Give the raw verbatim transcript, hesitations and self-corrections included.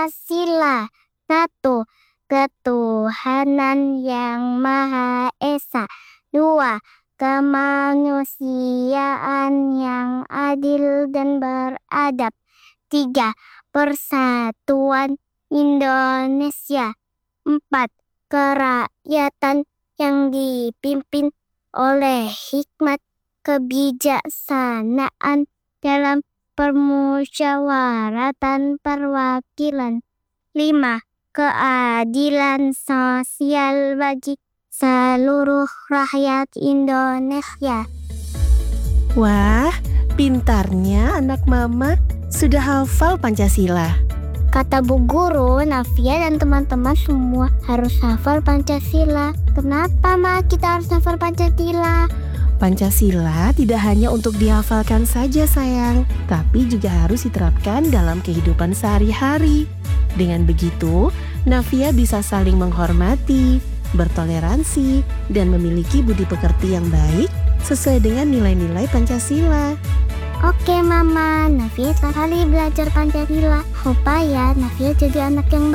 Pancasila. Satu, ketuhanan yang Maha Esa. Dua, kemanusiaan yang adil dan beradab. Tiga, persatuan Indonesia. Empat, kerakyatan yang dipimpin oleh hikmat kebijaksanaan dalam permusyawaratan perwakilan. Lima, keadilan sosial bagi seluruh rakyat Indonesia. Wah, pintarnya anak mama sudah hafal Pancasila. Kata Bu Guru, Nafia dan teman-teman semua harus hafal Pancasila. Kenapa, Ma, kita harus hafal Pancasila? Pancasila tidak hanya untuk dihafalkan saja sayang, tapi juga harus diterapkan dalam kehidupan sehari-hari. Dengan begitu, Nafia bisa saling menghormati, bertoleransi, dan memiliki budi pekerti yang baik sesuai dengan nilai-nilai Pancasila. Oke Mama, Nafia sekali belajar Pancasila supaya Nafia jadi anak yang